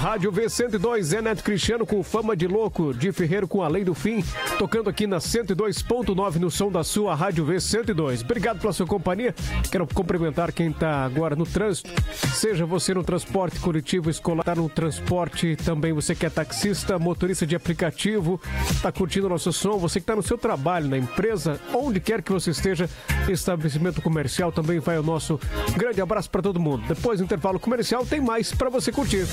Rádio V102, Zé Neto Cristiano com fama de louco, de Ferreiro com Além do Fim, tocando aqui na 102.9 no som da sua Rádio V102. Obrigado pela sua companhia. Quero cumprimentar quem está agora no trânsito, seja você no transporte coletivo escolar, está no transporte também, você que é taxista, motorista de aplicativo, está curtindo o nosso som, você que está no seu trabalho, na empresa, onde quer que você esteja, estabelecimento comercial, também vai o nosso grande abraço para todo mundo. Depois do intervalo comercial tem mais para você curtir.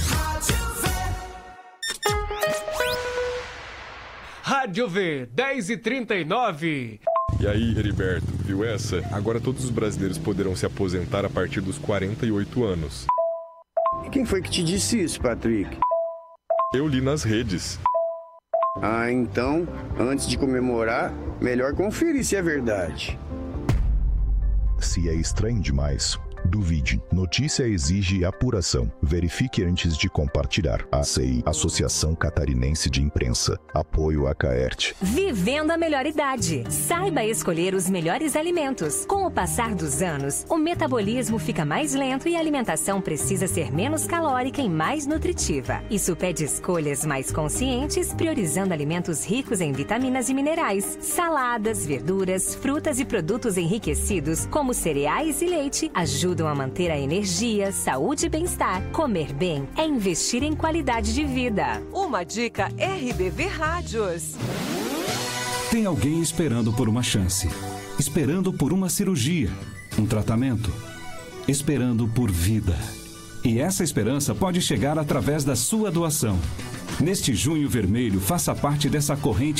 Rádio V, 10h39. E aí, Heriberto, viu essa? Agora todos os brasileiros poderão se aposentar a partir dos 48 anos. E quem foi que te disse isso, Patrick? Eu li nas redes. Ah, então, antes de comemorar, melhor conferir se é verdade. Se é estranho demais, duvide. Notícia exige apuração. Verifique antes de compartilhar. ACI, Associação Catarinense de Imprensa. Apoio a Caerte. Vivendo a melhor idade. Saiba escolher os melhores alimentos. Com o passar dos anos, o metabolismo fica mais lento e a alimentação precisa ser menos calórica e mais nutritiva. Isso pede escolhas mais conscientes, priorizando alimentos ricos em vitaminas e minerais. Saladas, verduras, frutas e produtos enriquecidos, como cereais e leite, ajudam a manter a energia, saúde e bem-estar. Comer bem é investir em qualidade de vida. Uma dica RBV Rádios. Tem alguém esperando por uma chance, esperando por uma cirurgia, um tratamento, esperando por vida. E essa esperança pode chegar através da sua doação. Neste Junho Vermelho, faça parte dessa corrente